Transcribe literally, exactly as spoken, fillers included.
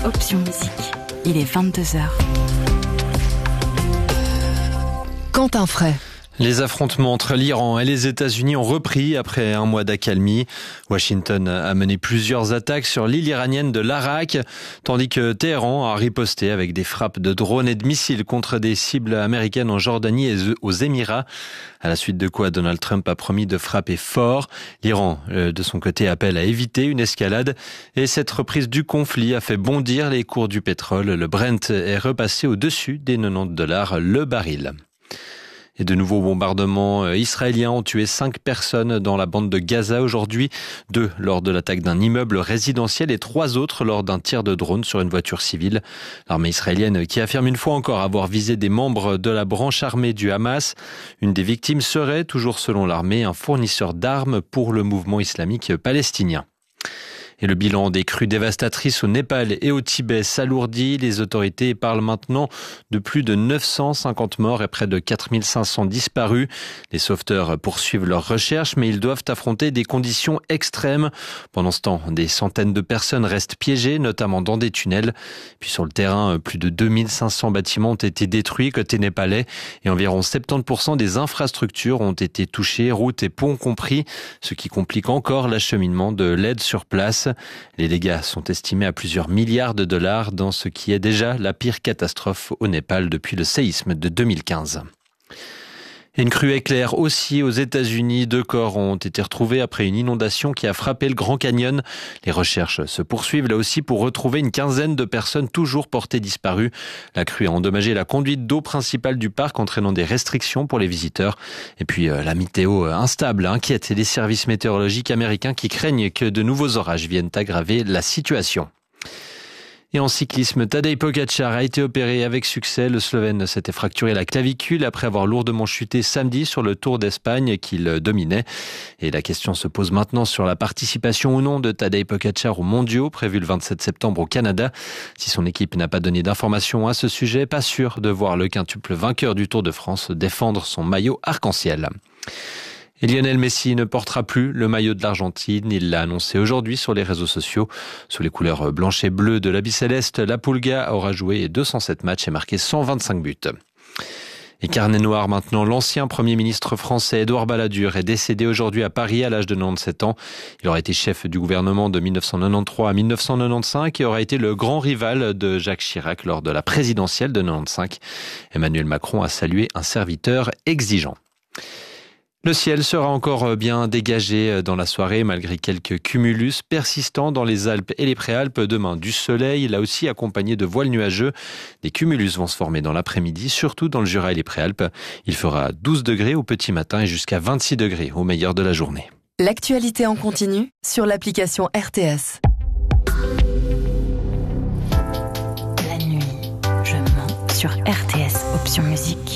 Option Musique. Il est vingt-deux heures. Quentin Fray. Les affrontements entre l'Iran et les États-Unis ont repris après un mois d'accalmie. Washington a mené plusieurs attaques sur l'île iranienne de l'Arak, tandis que Téhéran a riposté avec des frappes de drones et de missiles contre des cibles américaines en Jordanie et aux Émirats. À la suite de quoi Donald Trump a promis de frapper fort. L'Iran, de son côté, appelle à éviter une escalade. Et cette reprise du conflit a fait bondir les cours du pétrole. Le Brent est repassé au-dessus des quatre-vingt-dix dollars le baril. Et de nouveaux bombardements israéliens ont tué cinq personnes dans la bande de Gaza aujourd'hui. Deux lors de l'attaque d'un immeuble résidentiel et trois autres lors d'un tir de drone sur une voiture civile. L'armée israélienne qui affirme une fois encore avoir visé des membres de la branche armée du Hamas. Une des victimes serait, toujours selon l'armée, un fournisseur d'armes pour le mouvement islamique palestinien. Et le bilan des crues dévastatrices au Népal et au Tibet s'alourdit. Les autorités parlent maintenant de plus de neuf cent cinquante morts et près de quatre mille cinq cents disparus. Les sauveteurs poursuivent leurs recherches, mais ils doivent affronter des conditions extrêmes. Pendant ce temps, des centaines de personnes restent piégées, notamment dans des tunnels. Puis sur le terrain, plus de deux mille cinq cents bâtiments ont été détruits côté népalais et environ soixante-dix pour cent des infrastructures ont été touchées, routes et ponts compris, ce qui complique encore l'acheminement de l'aide sur place. Les dégâts sont estimés à plusieurs milliards de dollars dans ce qui est déjà la pire catastrophe au Népal depuis le séisme de deux mille quinze. Et une crue éclair aussi aux États-Unis. Deux corps ont été retrouvés après une inondation qui a frappé le Grand Canyon. Les recherches se poursuivent là aussi pour retrouver une quinzaine de personnes toujours portées disparues. La crue a endommagé la conduite d'eau principale du parc, entraînant des restrictions pour les visiteurs. Et puis euh, la météo instable inquiète les services météorologiques américains qui craignent que de nouveaux orages viennent aggraver la situation. Et en cyclisme, Tadej Pogačar a été opéré avec succès. Le Slovène s'était fracturé la clavicule après avoir lourdement chuté samedi sur le Tour d'Espagne qu'il dominait. Et la question se pose maintenant sur la participation ou non de Tadej Pogačar aux mondiaux prévus le vingt-sept septembre au Canada. Si son équipe n'a pas donné d'informations à ce sujet, pas sûr de voir le quintuple vainqueur du Tour de France défendre son maillot arc-en-ciel. Et Lionel Messi ne portera plus le maillot de l'Argentine. Il l'a annoncé aujourd'hui sur les réseaux sociaux. Sous les couleurs blanches et bleues de l'habit céleste, la Pulga aura joué deux cent sept matchs et marqué cent vingt-cinq buts. Et carnet noir maintenant, l'ancien Premier ministre français Édouard Balladur est décédé aujourd'hui à Paris à l'âge de quatre-vingt-dix-sept ans. Il aura été chef du gouvernement de dix-neuf cent quatre-vingt-treize à dix-neuf cent quatre-vingt-quinze et aura été le grand rival de Jacques Chirac lors de la présidentielle de quatre-vingt-quinze. Emmanuel Macron a salué un serviteur exigeant. Le ciel sera encore bien dégagé dans la soirée malgré quelques cumulus persistants dans les Alpes et les Préalpes. Demain, du soleil, là aussi accompagné de voiles nuageux. Des cumulus vont se former dans l'après-midi, surtout dans le Jura et les Préalpes. Il fera douze degrés au petit matin et jusqu'à vingt-six degrés au meilleur de la journée. L'actualité en continu sur l'application R T S. La nuit, je mens sur R T S Option Musique.